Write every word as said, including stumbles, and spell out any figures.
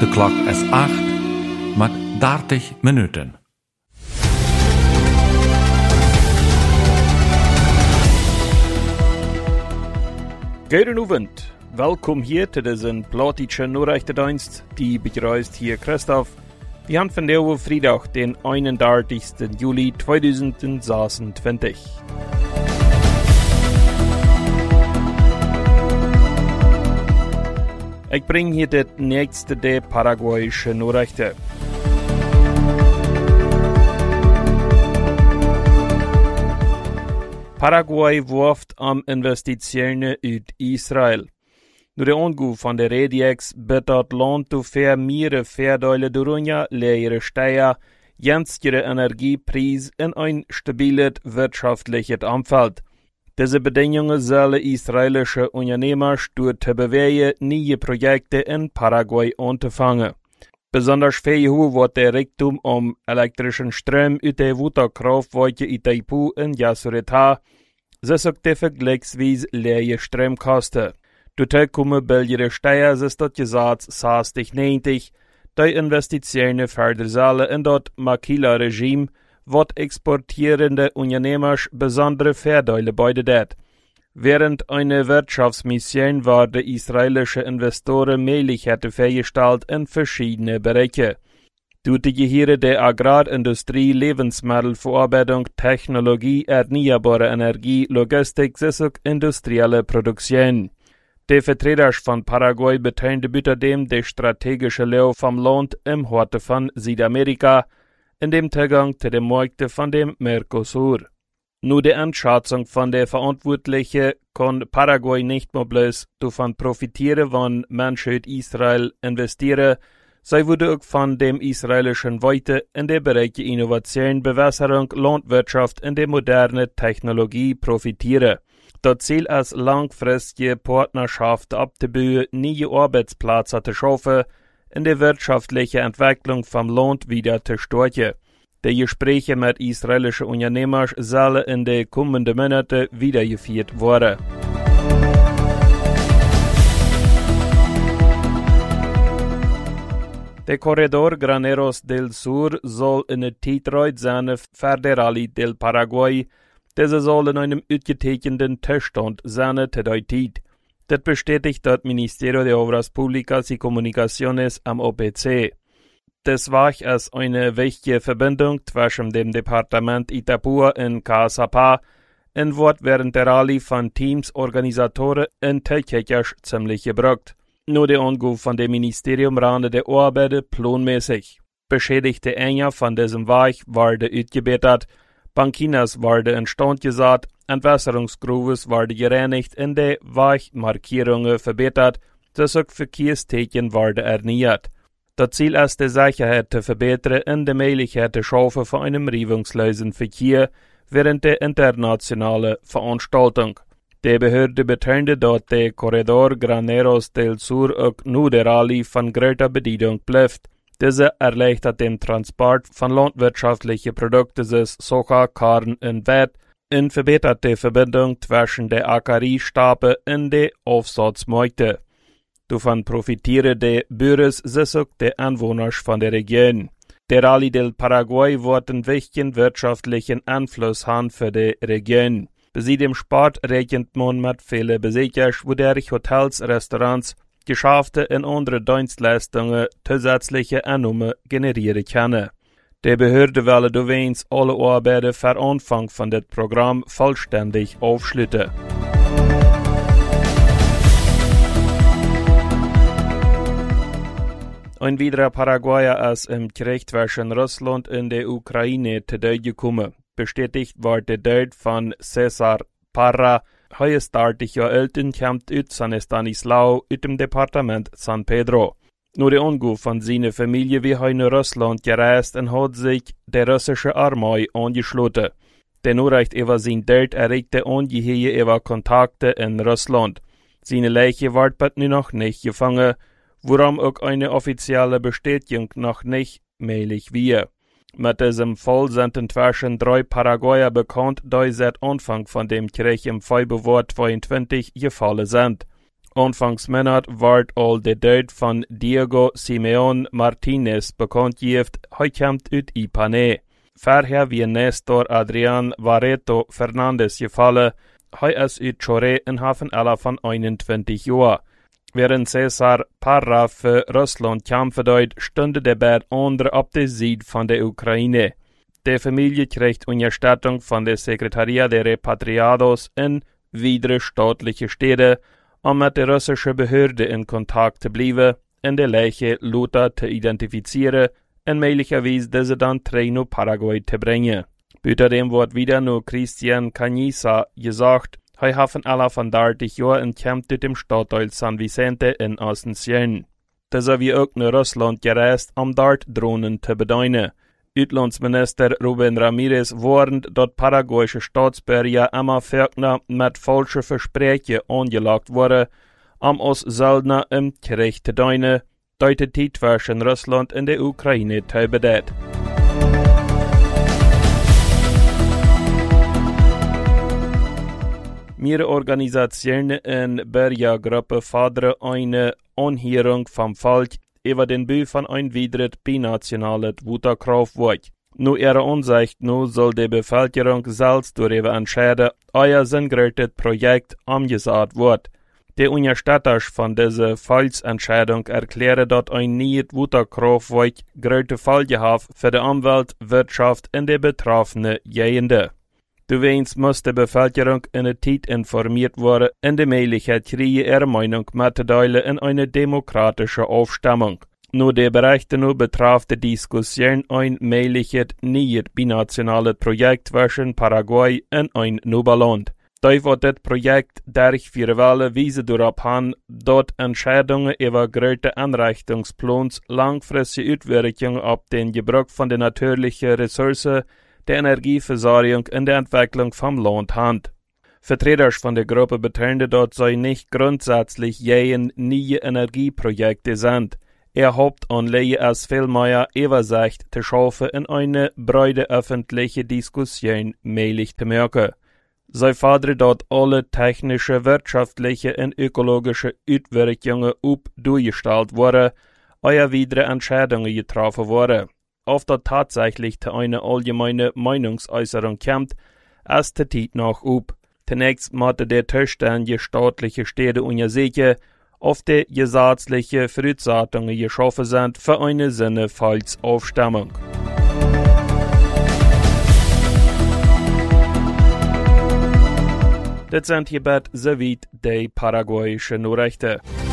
De klok is acht, met dertig minuten. Goedenavond, welkom hier te deze Platische Nachrichtendienst, die begrüßt hier Christoph. Wir haben von der Freitag, den einunddreißigsten Juli zweitausendsechsundzwanzig. Ich bringe hier das nächste der paraguayischen Nachrichten. Paraguay wirft am Investitionen uit Israel. Nu de ongo van de Rediex biedt dat land te ver meer verdeile durunja leere steier, jenstere Energieprijs in ein stabiles wirtschaftliches Umfeld. Diese Bedingungen sollen israelische Unternehmer dazu bewegen, neue Projekte in Paraguay anzufangen. Besonders viel wird der Reichtum um elektrischen Strom aus der Wasserkraftwerke Itaipu in Yacyretá, das auch die vergleichsweise leere Stromkosten. Dazu kommen billigere Steuern, ist das Gesetz zwanzig neunzig, die Investitionen fördern sollen in das Maquila-Regime, was exportierende Unternehmer besondere Vorteile bietet. Während einer Wirtschaftsmission werden israelische Investoren Möglichkeiten freigestellt in verschiedene Bereiche. Durch die Gehirne der Agrarindustrie, Lebensmittelverarbeitung, Technologie, erneuerbare Energie, Logistik, und industrielle Produktion. Die Vertreter von Paraguay betonten außerdem die strategische Lage vom Land im Horte von Südamerika, in dem Zugang zu den Märkten von dem Mercosur. Nur die Einschätzung von der Verantwortlichen kann Paraguay nicht mehr bloß davon profitieren, wenn Menschen in Israel investieren, sie würde auch von dem israelischen Weite in den Bereichen Innovation, Bewässerung, Landwirtschaft und der moderne Technologie profitieren. Das Ziel ist, langfristige Partnerschaften abzubauen, neue Arbeitsplätze zu schaffen, in der wirtschaftlichen Entwicklung vom Land wieder zu stärken. Die Gespräche mit israelischen Unternehmern sollen in den kommenden Monaten weitergeführt werden. Der Corredor Graneros del Sur soll in der Titreit sein für die Rallye del Paraguay. Diese soll in einem ausgezeichneten Zustand sein zu der Zeit. Das bestätigt das Ministerio de Obras Públicas y Comunicaciones am O P C. Das Werk ist eine wichtige Verbindung zwischen dem Departement Itapúa in Caazapá und wird während der Rallye von Teams, Organisatoren und Technikers ziemlich gebraucht. Nur der Anruf von dem Ministerium rande der Arbeiten planmäßig. Beschädigte Enge von diesem Werk werden ausgebessert, Bankinas werden instand gesetzt, Entwässerungsgruben werden gereinigt und die Weichmarkierungen verbessert, das auch Verkehrstecken werden erneuert. Das Ziel ist, die Sicherheit zu verbessern und die Möglichkeit zu schaffen für einen reibungslosen Verkehr während der internationalen Veranstaltung. Die Behörde betonte, dass der Corredor Graneros del Sur auch nur der Rallye von großer Bedeutung bleibt. Diese erleichtert den Transport von landwirtschaftlichen Produkten wie Soja, Korn und Wett und verbessert die Verbindung zwischen der Ackerie-Stabe und den Aufsatzmärkten. Davon profitieren die Bürger und auch die Anwohner von der Region. Der Rallye del Paraguay wird einen wichtigen wirtschaftlichen Einfluss haben für die Region. Bei dem Sport rechnet man mit vielen Besuchern, wodurch Hotels, Restaurants, Geschäfte und andere Dienstleistungen zusätzliche Einnahmen generieren können. Die Behörde will übrigens alle Arbeiten für Anfang von dem Programm vollständig aufschließen. Ein weiterer Paraguayer ist im Krieg zwischen Russland und der Ukraine zu Tode gekommen. Bestätigt wurde der Tod von César Parra, dreißig Jahre alt und kommt aus San Stanislao aus dem Departement San Pedro. Nur der Anruf von seiner Familie wie er in Russland gereist und hat sich der russischen Armee angeschlossen. Der Nachricht über sein Tod erregte Ungeheuer über Kontakte in Russland. Seine Leiche wird nur noch nicht gefangen, worum auch eine offizielle Bestätigung noch nicht möglich war. Mit diesem Fall sind inzwischen drei Paraguayer bekannt, die seit Anfang von dem Krieg im Februar zweiundzwanzig gefallen sind. Anfangs Monat ward all de Död von Diego Simeon Martinez bekannt gift, hij komt uit Ipané. Vorher wie Nestor Adrian Barreto Fernandes gefallen, hij is uit Choré in Hafen Ella van eenentwintig Jahren. Während Cesar Parra für Russland kämpfen deut, stünde der beide andere ab der Seite von der Ukraine. Die Familie kriegt Unterstützung von der Secretaría de Repatriados in weitere staatliche Städte, um mit der russischen Behörde in Kontakt zu bleiben, in der Leiche Luther zu identifizieren und möglicherweise diese dann nach Paraguay zu bringen. Außerdem wird wieder nur Christian Cañiza gesagt, hij haven alle van dertig Jahren en kämpft uit dem Stadtteil San Vicente in Asunción. Dieser wie auch nach Russland gereist, um dort Drohnen zu bedeuten. Uitlandsminister Rubén Ramírez warnt, dat paraguayische Staatsbürger immer Völker mit falschen Versprechen angelagt wurden, um uns seltener im Krieg zu deuten, dat die Zeit zwischen Russland und der Ukraine zu bedeutet. Meine Organisation in Bürgergruppe fordern eine Anhörung vom Volk über den Bau von ein weiteres binationales Wasserkraftwerk. Nur ihrer Ansicht nach soll die Bevölkerung selbst darüber entscheiden, euer sinngerechtes Projekt umgesetzt wird. Die Unterstützer von dieser Volksentscheidung erklären, dass ein neues Wasserkraftwerk große Folgen hat für die Umwelt, Wirtschaft und die betroffenen Gegenden. Zuweilen muss die Bevölkerung in der Zeit informiert werden und die Möglichkeit kriegen, ihre Meinung mitzuteilen in eine demokratische Aufstimmung. Nur der Berichte nur betraf die Diskussion ein mögliches neues binationales Projekt zwischen Paraguay und ein Nuberland. Da wird das Projekt durch vier Welle Weise darauf an, dort Entscheidungen über große Anrichtungsplans langfristige Auswirkungen auf den Gebrauch von den natürlichen Ressourcen, der Energieversorgung und der Entwicklung vom Land haben. Vertreter von der Gruppe betonen, dort sei nicht grundsätzlich gegen neue Energieprojekte sind. Er hofft an Leie als viel mehr Übersicht zu schaffen in eine breite öffentliche Diskussion möglich zu machen. Sie fordern dort alle technische, wirtschaftliche und ökologische Auswirkungen up durchgestellt worden, ehe weitere Entscheidungen getroffen wurden. Ob das tatsächlich zu einer allgemeinen Meinungsäußerung kommt, ist die Zeit noch up. Zunächst musste der zuständige staatliche Städte untersuchen, ob die gesetzliche Voraussetzungen geschaffen sind für eine sinnvolle Aufstimmung. Das sind hierbei soweit die paraguayischen Nachrichten.